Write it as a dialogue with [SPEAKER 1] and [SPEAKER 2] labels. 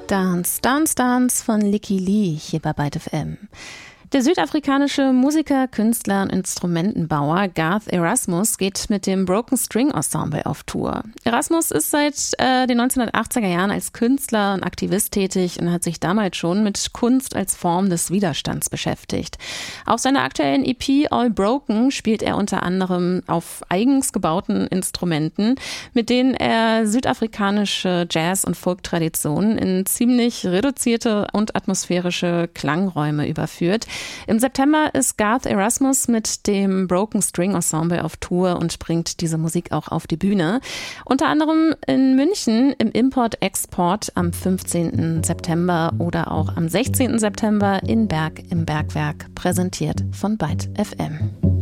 [SPEAKER 1] Dance, Dance, Dance von Lykke Li hier bei Byte FM. Der südafrikanische Musiker, Künstler und Instrumentenbauer Garth Erasmus geht mit dem Broken String Ensemble auf Tour. Erasmus ist seit den 1980er Jahren als Künstler und Aktivist tätig und hat sich damals schon mit Kunst als Form des Widerstands beschäftigt. Auf seiner aktuellen EP All Broken spielt er unter anderem auf eigens gebauten Instrumenten, mit denen er südafrikanische Jazz- und Folk-Traditionen in ziemlich reduzierte und atmosphärische Klangräume überführt. Im September ist Garth Erasmus mit dem Broken String Ensemble auf Tour und bringt diese Musik auch auf die Bühne. Unter anderem in München im Import-Export am 15. September oder auch am 16. September in Berg im Bergwerk, präsentiert von Byte FM.